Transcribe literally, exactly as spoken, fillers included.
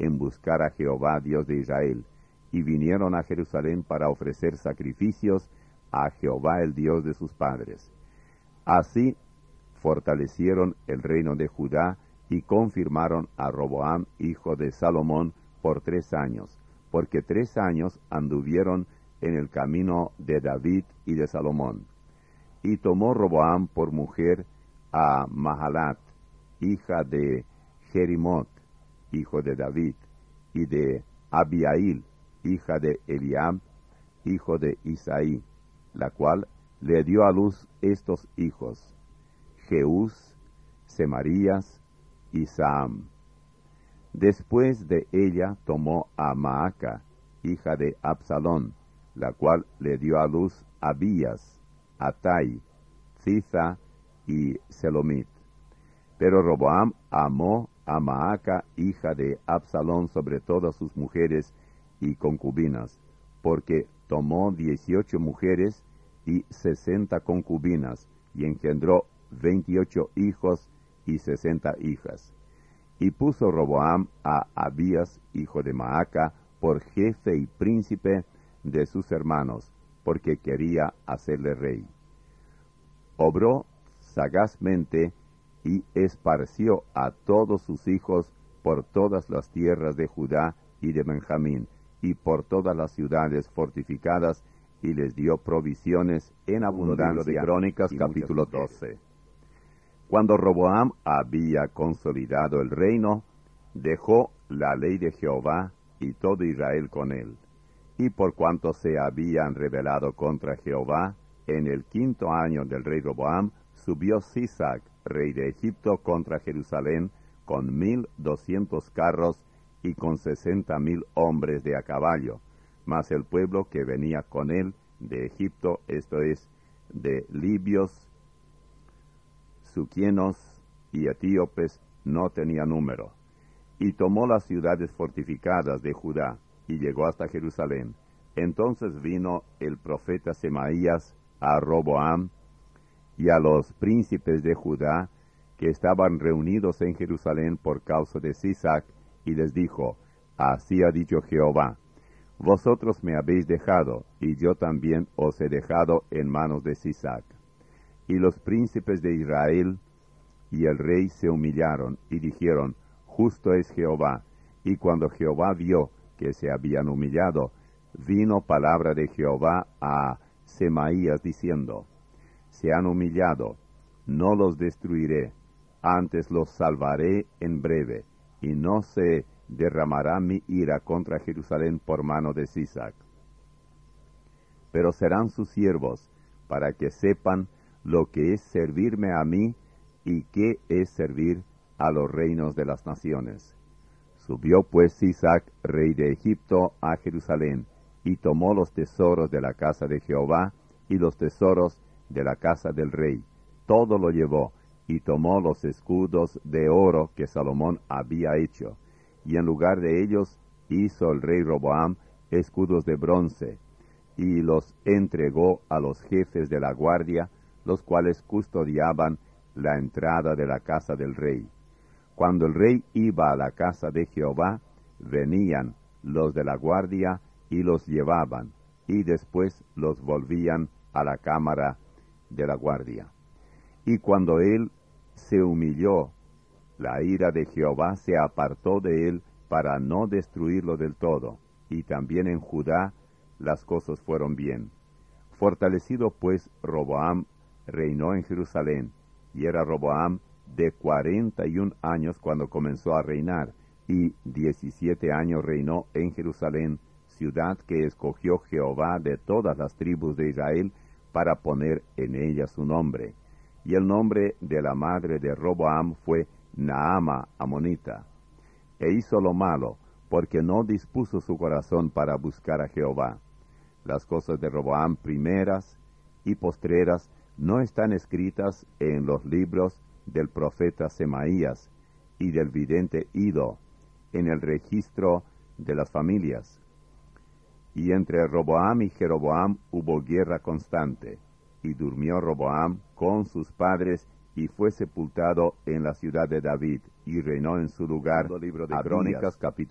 en buscar a Jehová, Dios de Israel, y vinieron a Jerusalén para ofrecer sacrificios a Jehová, el Dios de sus padres. Así fortalecieron el reino de Judá y confirmaron a Roboam, hijo de Salomón, por tres años, porque tres años anduvieron en el camino de David y de Salomón. Y tomó Roboam por mujer a Mahalat, hija de Jerimot, hijo de David, y de Abiail, hija de Eliab, hijo de Isaí, la cual le dio a luz estos hijos: Jeús, Semarías y Saam. Después de ella tomó a Maaca, hija de Absalón, la cual le dio a luz Abías, Atai, Ziza y Selomit. Pero Roboam amó a Maaca, hija de Absalón, sobre todas sus mujeres y concubinas, porque tomó dieciocho mujeres y sesenta concubinas, y engendró veintiocho hijos y sesenta hijas. Y puso Roboam a Abías, hijo de Maaca, por jefe y príncipe de sus hermanos, porque quería hacerle rey. Obró sagazmente y esparció a todos sus hijos por todas las tierras de Judá y de Benjamín, y por todas las ciudades fortificadas, y les dio provisiones en abundancia. De Crónicas, capítulo doce. Cuando Roboam había consolidado el reino, dejó la ley de Jehová y todo Israel con él. Y por cuanto se habían rebelado contra Jehová, en el quinto año del rey Roboam, subió Sisac, rey de Egipto, contra Jerusalén, con mil doscientos carros y con sesenta mil hombres de a caballo. Mas el pueblo que venía con él de Egipto, esto es, de libios, suquienos y etíopes, no tenía número. Y tomó las ciudades fortificadas de Judá, y llegó hasta Jerusalén. Entonces vino el profeta Semaías a Roboam y a los príncipes de Judá, que estaban reunidos en Jerusalén por causa de Sisac, y les dijo: Así ha dicho Jehová: Vosotros me habéis dejado, y yo también os he dejado en manos de Sisac. Y los príncipes de Israel y el rey se humillaron, y dijeron: Justo es Jehová. Y cuando Jehová vio que se habían humillado, vino palabra de Jehová a Semaías, diciendo: Se han humillado, no los destruiré, antes los salvaré en breve, y no se derramará mi ira contra Jerusalén por mano de Sisac. Pero serán sus siervos, para que sepan lo que es servirme a mí, y qué es servir a los reinos de las naciones. Subió pues Sisac, rey de Egipto, a Jerusalén, y tomó los tesoros de la casa de Jehová, y los tesoros de la casa del rey. Todo lo llevó, y tomó los escudos de oro que Salomón había hecho, y en lugar de ellos hizo el rey Roboam escudos de bronce, y los entregó a los jefes de la guardia, los cuales custodiaban la entrada de la casa del rey. Cuando el rey iba a la casa de Jehová, venían los de la guardia y los llevaban, y después los volvían a la cámara de la guardia. Y cuando él se humilló, la ira de Jehová se apartó de él para no destruirlo del todo, y también en Judá las cosas fueron bien. Fortalecido pues Roboam reinó en Jerusalén, y era Roboam de cuarenta y un años cuando comenzó a reinar, y diecisiete años reinó en Jerusalén, ciudad que escogió Jehová de todas las tribus de Israel para poner en ella su nombre. Y el nombre de la madre de Roboam fue Naama Amonita. E hizo lo malo, porque no dispuso su corazón para buscar a Jehová. Las cosas de Roboam primeras y postreras no están escritas en los libros del profeta Semaías y del vidente Ido, en el registro de las familias. Y entre Roboam y Jeroboam hubo guerra constante, y durmió Roboam con sus padres, y fue sepultado en la ciudad de David, y reinó en su lugar. Libro de Crónicas, capítulo